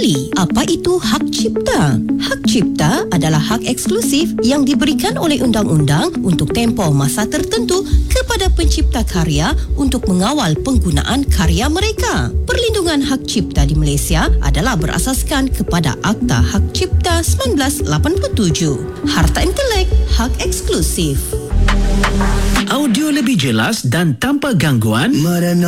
Tapi, apa itu hak cipta? Hak cipta adalah hak eksklusif yang diberikan oleh undang-undang untuk tempoh masa tertentu kepada pencipta karya untuk mengawal penggunaan karya mereka. Perlindungan hak cipta di Malaysia adalah berasaskan kepada Akta Hak Cipta 1987. Harta intelek, hak eksklusif. Audio lebih jelas dan tanpa gangguan.